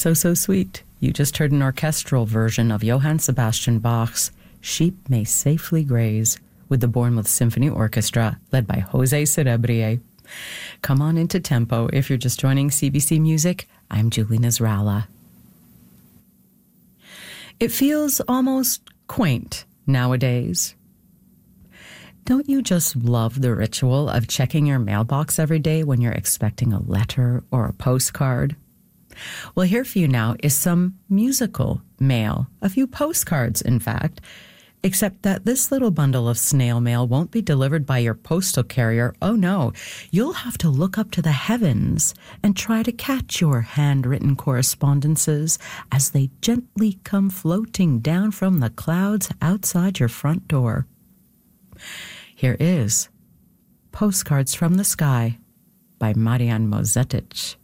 So sweet. You just heard an orchestral version of Johann Sebastian Bach's Sheep May Safely Graze with the Bournemouth Symphony Orchestra, led by Jose Cerebrier. Come on into tempo. If you're just joining CBC Music, I'm Julie Nasrallah. It feels almost quaint nowadays. Don't you just love the ritual of checking your mailbox every day when you're expecting a letter or a postcard? Well, here for you now is some musical mail, a few postcards, in fact, except that this little bundle of snail mail won't be delivered by your postal carrier. Oh no, you'll have to look up to the heavens and try to catch your handwritten correspondences as they gently come floating down from the clouds outside your front door. Here is Postcards from the Sky by Marian Mozetic.